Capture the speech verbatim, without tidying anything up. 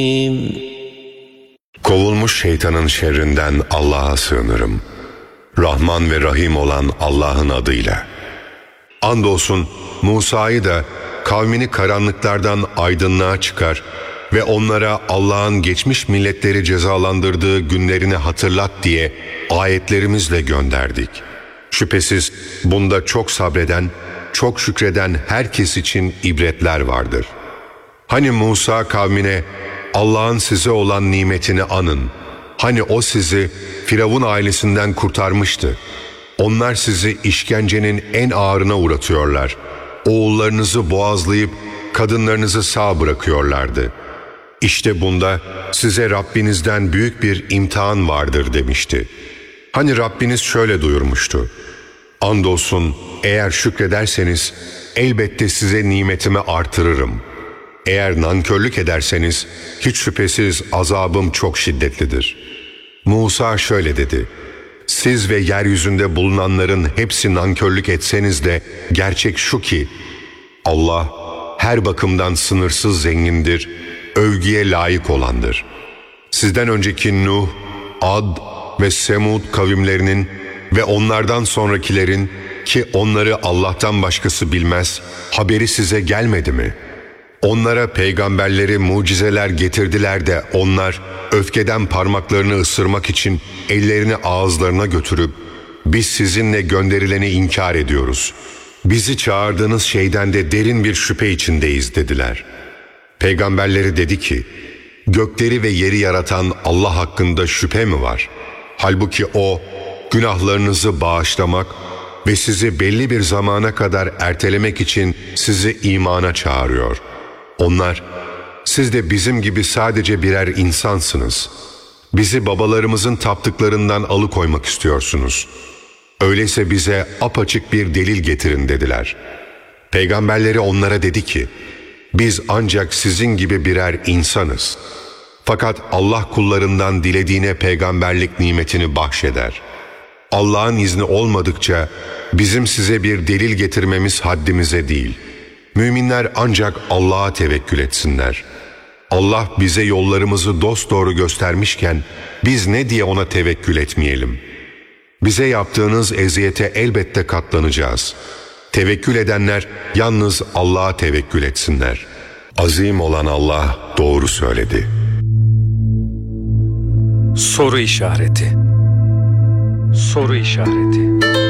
Kovulmuş şeytanın şerrinden Allah'a sığınırım. Rahman ve Rahim olan Allah'ın adıyla. Andolsun Musa'yı da kavmini karanlıklardan aydınlığa çıkar ve onlara Allah'ın geçmiş milletleri cezalandırdığı günlerini hatırlat diye ayetlerimizle gönderdik. Şüphesiz bunda çok sabreden, çok şükreden herkes için ibretler vardır. Hani Musa kavmine Allah'ın size olan nimetini anın. Hani o sizi Firavun ailesinden kurtarmıştı. Onlar sizi işkencenin en ağırına uğratıyorlar. Oğullarınızı boğazlayıp kadınlarınızı sağ bırakıyorlardı. İşte bunda size Rabbinizden büyük bir imtihan vardır demişti. Hani Rabbiniz şöyle duyurmuştu. Andolsun eğer şükrederseniz elbette size nimetimi artırırım. Eğer nankörlük ederseniz hiç şüphesiz azabım çok şiddetlidir. Musa şöyle dedi. Siz ve yeryüzünde bulunanların hepsi nankörlük etseniz de gerçek şu ki Allah her bakımdan sınırsız zengindir, övgüye layık olandır. Sizden önceki Nuh, Ad ve Semud kavimlerinin ve onlardan sonrakilerin ki onları Allah'tan başkası bilmez, haberi size gelmedi mi? Onlara peygamberleri mucizeler getirdiler de onlar öfkeden parmaklarını ısırmak için ellerini ağızlarına götürüp biz sizinle gönderileni inkar ediyoruz. Bizi çağırdığınız şeyden de derin bir şüphe içindeyiz dediler. Peygamberleri dedi ki, gökleri ve yeri yaratan Allah hakkında şüphe mi var? Halbuki O, günahlarınızı bağışlamak ve sizi belli bir zamana kadar ertelemek için sizi imana çağırıyor. Onlar, siz de bizim gibi sadece birer insansınız. Bizi babalarımızın taptıklarından alıkoymak istiyorsunuz. Öyleyse bize apaçık bir delil getirin dediler. Peygamberleri onlara dedi ki, biz ancak sizin gibi birer insanız. Fakat Allah kullarından dilediğine peygamberlik nimetini bahşeder. Allah'ın izni olmadıkça bizim size bir delil getirmemiz haddimize değil. Müminler ancak Allah'a tevekkül etsinler. Allah bize yollarımızı dosdoğru göstermişken biz ne diye ona tevekkül etmeyelim? Bize yaptığınız eziyete elbette katlanacağız. Tevekkül edenler yalnız Allah'a tevekkül etsinler. Azim olan Allah doğru söyledi. Soru işareti. Soru işareti.